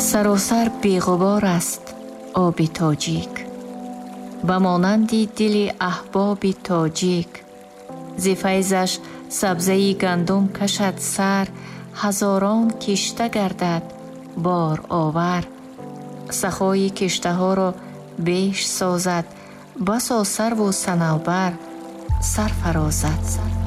سراسر بیغبار است آب تاجیک، به مانندی دل احباب تاجیک. ز فیضش سبزه گندم کشد سر، هزاران کشته گردد بار آور. سخای کشته ها را بیش سازد، بسا سرو و صنوبر سرفرازد.